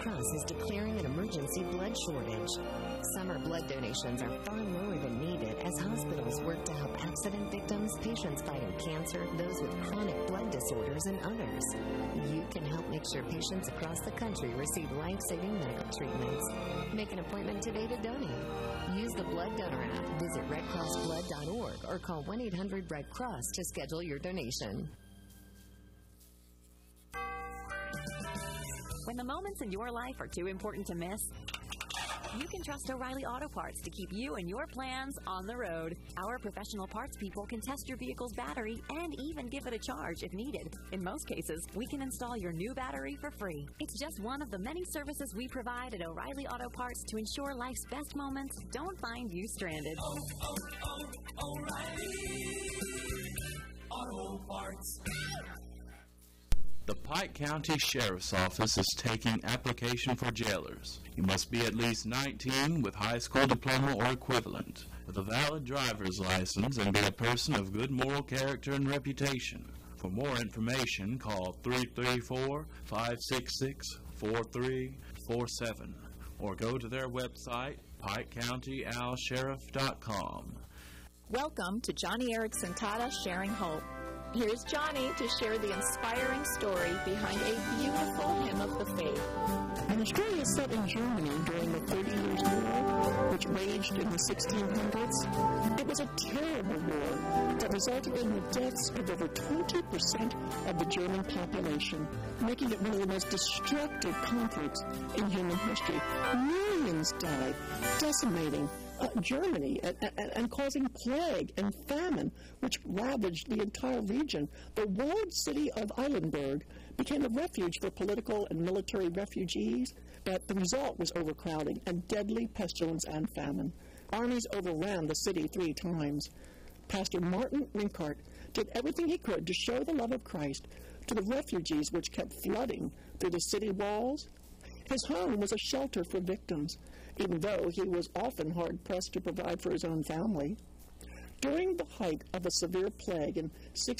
Cross is declaring an emergency blood shortage. Summer blood donations are far more than needed as hospitals work to help accident victims, patients fighting cancer, those with chronic blood disorders, and others. You can help make sure patients across the country receive life-saving medical treatments. Make an appointment today to donate. Use the Blood Donor app, visit redcrossblood.org, or call 1-800-RED-CROSS to schedule your donation. When the moments in your life are too important to miss, you can trust O'Reilly Auto Parts to keep you and your plans on the road. Our professional parts people can test your vehicle's battery and even give it a charge if needed. In most cases, we can install your new battery for free. It's just one of the many services we provide at O'Reilly Auto Parts to ensure life's best moments don't find you stranded. O'Reilly Auto Parts. The Pike County Sheriff's Office is taking application for jailers. You must be at least 19 with high school diploma or equivalent, with a valid driver's license, and be a person of good moral character and reputation. For more information, call 334-566-4347 or go to their website, PikeCountyOwlSheriff.com. Welcome to Johnny Erickson Tata Sharing Hope. Here's Johnny to share the inspiring story behind a beautiful hymn of the faith. And the story is set in Germany during the 30 Years' War, which raged in the 1600s. It was a terrible war that resulted in the deaths of over 20% of the German population, making it one of the most destructive conflicts in human history. Millions died, decimating Germany and causing plague and famine, which ravaged the entire region. The walled city of Eilenburg became a refuge for political and military refugees, but the result was overcrowding and deadly pestilence and famine. Armies overran the city 3 times. Pastor Martin Rinkart did everything he could to show the love of Christ to the refugees which kept flooding through the city walls. His home was a shelter for victims, even though he was often hard-pressed to provide for his own family. During the height of a severe plague in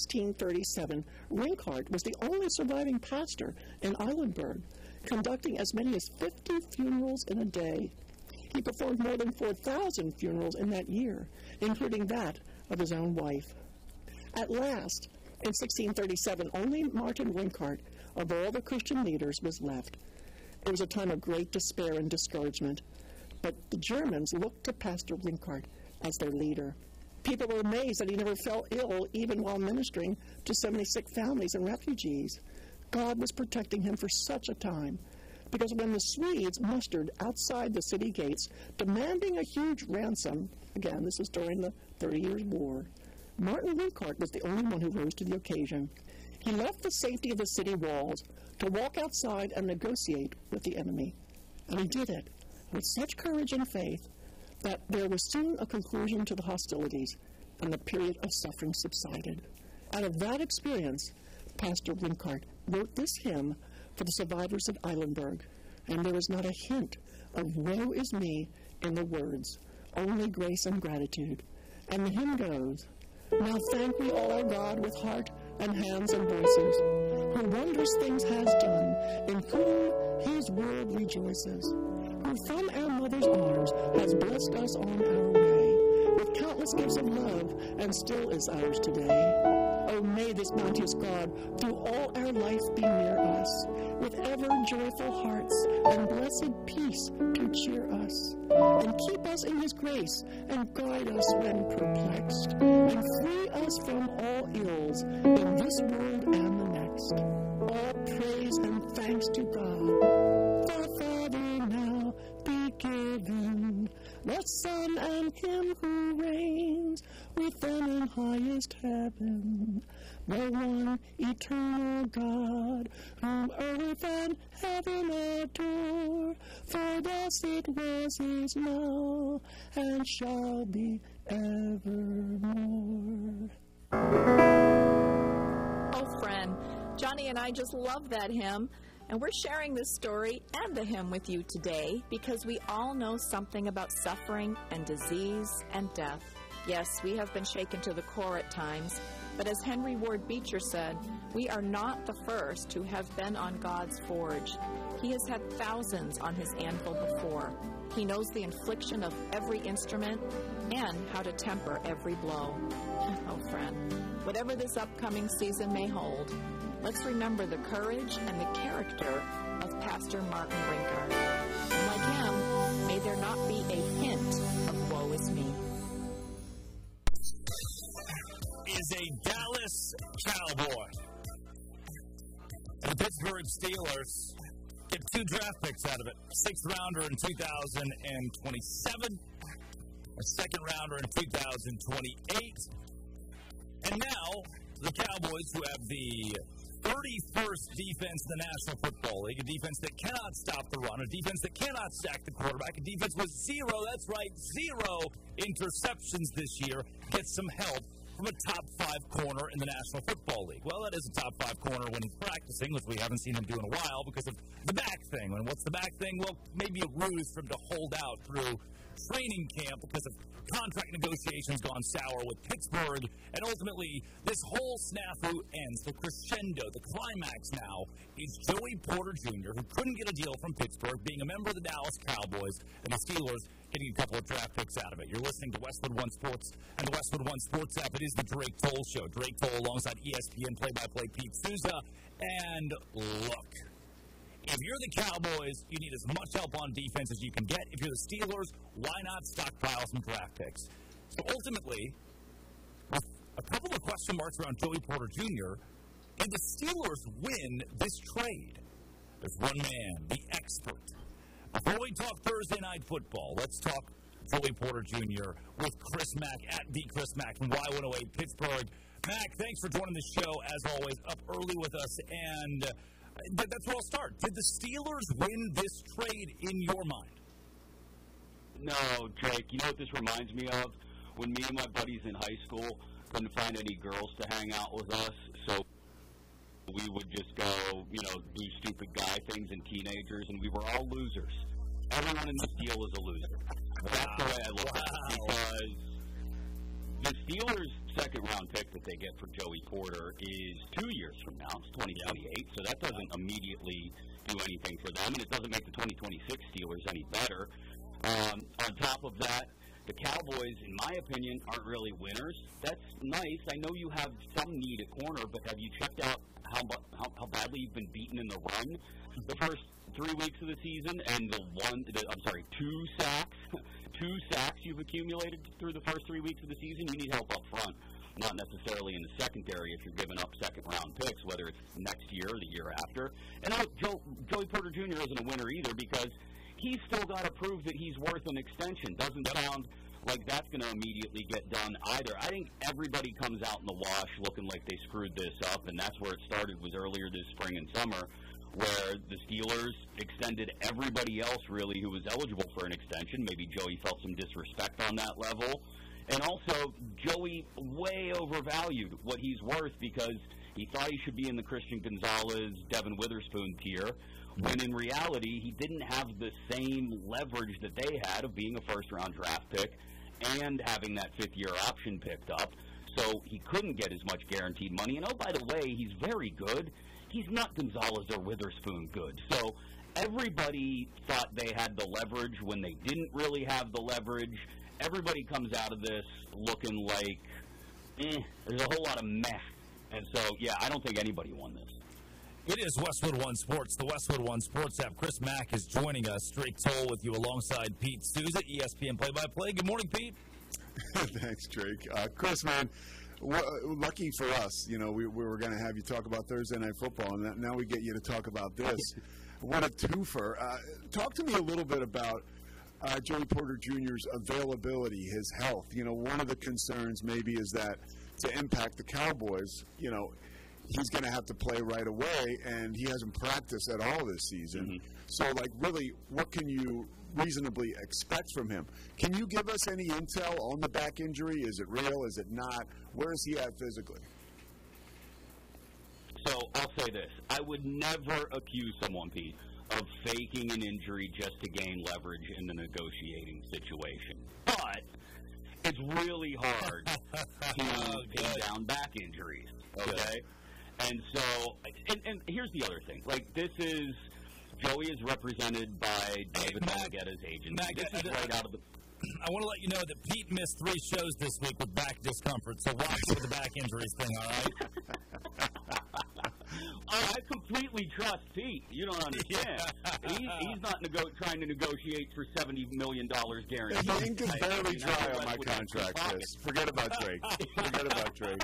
1637, Rinkart was the only surviving pastor in Eilenburg, conducting as many as 50 funerals in a day. He performed more than 4,000 funerals in that year, including that of his own wife. At last, in 1637, only Martin Rinkart, of all the Christian leaders, was left. It was a time of great despair and discouragement, but the Germans looked to Pastor Rinkart as their leader. People were amazed that he never fell ill, even while ministering to so many sick families and refugees. God was protecting him for such a time, because when the Swedes mustered outside the city gates, demanding a huge ransom, again, this is during the 30 Years' War, Martin Rinkart was the only one who rose to the occasion. He left the safety of the city walls to walk outside and negotiate with the enemy. And he did it with such courage and faith that there was soon a conclusion to the hostilities, and the period of suffering subsided. Out of that experience, Pastor Rinkart wrote this hymn for the survivors of Eilenburg, and there is not a hint of woe is me in the words, only grace and gratitude. And the hymn goes, now thank we all our God with heart and hands and voices, who wondrous things has done, in whom his world rejoices, who from our mother's arms has blessed us on our way, with countless gifts of love, and still is ours today. Oh, may this bounteous God through all our life be near us, with ever joyful hearts and blessed peace to cheer us, and keep us in his grace, and guide us when perplexed, and free us from all ills in this world and the next. All praise and thanks to God, the Father now be given, the Son and him who reigns with them in highest heaven, the one eternal God, whom earth and heaven adore, for thus it was, is now, and shall be evermore. Oh, friend, Johnny and I just love that hymn, and we're sharing this story and the hymn with you today because we all know something about suffering and disease and death. Yes, we have been shaken to the core at times, But as Henry Ward Beecher said, we are not the first to have been on God's forge. He has had thousands on his anvil before. He knows the infliction of every instrument and how to temper every blow. Oh, friend, whatever this upcoming season may hold, let's remember the courage and the character of Pastor Martin Rinkart. And like him, may there not be a hint of woe is me. Is a Dallas Cowboy. And the Pittsburgh Steelers get 2 draft picks out of it. 6th rounder in 2027, a 2nd rounder in 2028. And now, the Cowboys, who have the 31st defense in the National Football League, a defense that cannot stop the run, a defense that cannot sack the quarterback, a defense with 0, that's right, 0 interceptions this year, gets some help from a top 5 corner in the National Football League. Well, that is a top 5 corner when he's practicing, which we haven't seen him do in a while because of the back thing. And what's the back thing? Well, maybe a ruse for him to hold out through training camp because of contract negotiations gone sour with Pittsburgh. And ultimately, this whole snafu ends. The crescendo, the climax now, is Joey Porter Jr., who couldn't get a deal from Pittsburgh, being a member of the Dallas Cowboys, and the Steelers getting a couple of draft picks out of it. You're listening to Westwood One Sports and the Westwood One Sports app. It is the Drake Toll Show. Drake Toll alongside ESPN play-by-play Pete Souza. And look, if you're the Cowboys, you need as much help on defense as you can get. If you're the Steelers, why not stockpile some draft picks? So ultimately, with a couple of question marks around Joey Porter Jr., can the Steelers win this trade? There's one man, the expert. Before we talk Thursday Night Football, let's talk Joey Porter Jr. with Chris Mack at the Chris Mack from Y108 Pittsburgh. Mack, thanks for joining the show, as always, up early with us. And that's where I'll start. Did the Steelers win this trade in your mind? No, Drake. You know what this reminds me of? When me and my buddies in high school couldn't find any girls to hang out with us, so we would just go, do stupid guy things and teenagers, and we were all losers. Everyone in this deal is a loser. That's the way I look at it, because the Steelers' second-round pick that they get for Joey Porter is 2 years from now. It's 2028, so that doesn't immediately do anything for them, and it doesn't make the 2026 Steelers any better. On top of that, the Cowboys, in my opinion, aren't really winners. That's nice. I know you have some need at corner, but have you checked out how badly you've been beaten in the run the first 3 weeks of the season, and 2 sacks? 2 sacks you've accumulated through the first 3 weeks of the season. You need help up front, not necessarily in the secondary if you're giving up second-round picks, whether it's next year or the year after. And Joey Porter Jr. isn't a winner either, because he's still got to prove that he's worth an extension. Doesn't sound like that's going to immediately get done either. I think everybody comes out in the wash looking like they screwed this up, and that's where it started, was earlier this spring and summer, where the Steelers extended everybody else, really, who was eligible for an extension. Maybe Joey felt some disrespect on that level. And also, Joey way overvalued what he's worth, because he thought he should be in the Christian Gonzalez, Devin Witherspoon tier, when in reality, he didn't have the same leverage that they had of being a first-round draft pick and having that fifth-year option picked up. So he couldn't get as much guaranteed money. And, oh, by the way, he's very good. He's not Gonzalez or Witherspoon good. So everybody thought they had the leverage when they didn't really have the leverage. Everybody comes out of this looking like, there's a whole lot of meh. And so, yeah, I don't think anybody won this. It is Westwood One Sports, the Westwood One Sports app. Chris Mack is joining us. Drake Toll with you alongside Pete Souza, ESPN play-by-play. Good morning, Pete. Thanks, Drake. Chris, man, lucky for us, we were going to have you talk about Thursday Night Football, and now we get you to talk about this. What a twofer. Talk to me a little bit about Joey Porter Jr.'s availability, his health. One of the concerns maybe is that to impact the Cowboys, he's going to have to play right away, and he hasn't practiced at all this season. Mm-hmm. So, really, what can you reasonably expect from him? Can you give us any intel on the back injury? Is it real? Is it not? Where is he at physically? So, I'll say this. I would never accuse someone, Pete, of faking an injury just to gain leverage in the negotiating situation. But it's really hard to pin down back injuries. Okay, and so and here's the other thing. Like Joey is represented by David Mulugheta's agent. This is right out of the. I want to let you know that Pete missed 3 shows this week with back discomfort, so watch for the back injuries thing, all right? I completely trust Pete. You don't understand. He's not trying to negotiate for $70 million guaranteed. The ink is barely dry on my contract, Chris. Forget about Drake. Forget about Drake.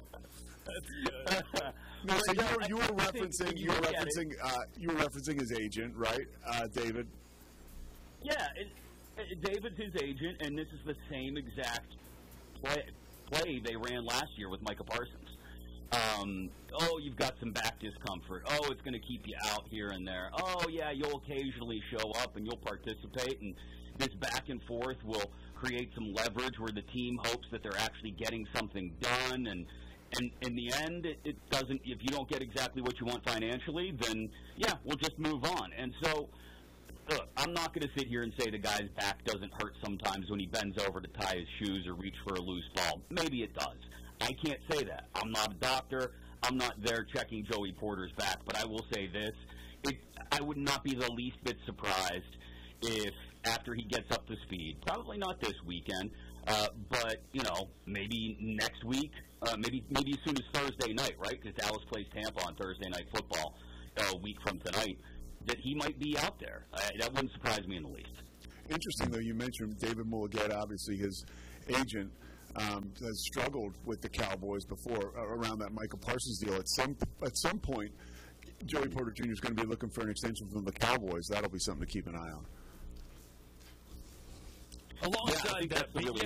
No, so you were referencing his agent, right, David? Yeah, David's his agent, and this is the same exact play they ran last year with Micah Parsons. You've got some back discomfort. Oh, it's going to keep you out here and there. Oh, yeah, you'll occasionally show up and you'll participate, and this back and forth will create some leverage where the team hopes that they're actually getting something done, and in the end, it doesn't. If you don't get exactly what you want financially, then yeah, we'll just move on. And so, look, I'm not going to sit here and say the guy's back doesn't hurt sometimes when he bends over to tie his shoes or reach for a loose ball. Maybe it does. I can't say that. I'm not a doctor. I'm not there checking Joey Porter's back. But I will say this: I would not be the least bit surprised if after he gets up to speed, probably not this weekend, but maybe next week. Maybe as soon as Thursday night, right? Because Dallas plays Tampa on Thursday Night Football a week from tonight, that he might be out there. That wouldn't surprise me in the least. Interesting, though, you mentioned David Mulugheta, obviously his agent, has struggled with the Cowboys before around that Micah Parsons deal. At some point, Joey Porter Jr. is going to be looking for an extension from the Cowboys. That'll be something to keep an eye on. Alongside that, that's the really